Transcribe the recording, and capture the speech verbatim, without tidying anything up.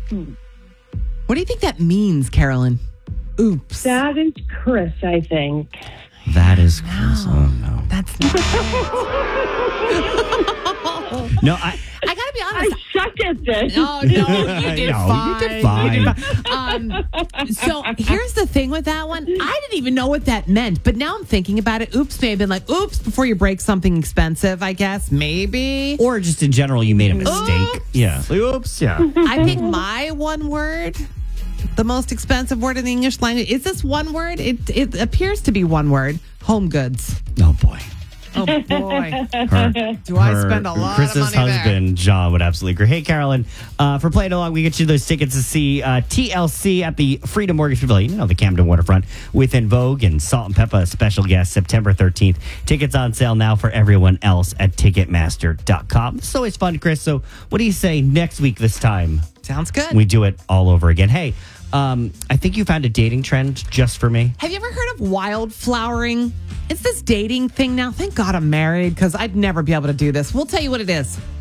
What do you think that means, Carolyn? Oops. That is Chris, I think. That is Chris. Oh, no. That's not. No, I... I gotta be I honest. suck at this. Oh, no, you did No, fine. you did fine. You did fine. Um, so here's the thing with that one. I didn't even know what that meant, but now I'm thinking about it. Oops may have been like, oops, before you break something expensive, I guess. Maybe. Or just in general, you made a mistake. Oops. Yeah. Like, oops, yeah. I think my one word, the most expensive word in the English language, is this one word? It, it appears to be one word. Home goods. Oh, boy. Oh, boy. Her, Do I her- spend a lot Chris's of money there? husband, John, would absolutely agree. Hey, Carolyn, uh, for playing along, we get you those tickets to see uh, T L C at the Freedom Mortgage Pavilion, you know, the Camden Waterfront, with En Vogue and Salt and Pepper special guest September thirteenth. Tickets on sale now for everyone else at Ticketmaster dot com. It's always fun, Chris. So what do you say next week this time? Sounds good. We do it all over again. Hey, um, I think you found a dating trend just for me. Have you ever heard of wildflowering? It's this dating thing now. Thank God I'm married because I'd never be able to do this. We'll tell you what it is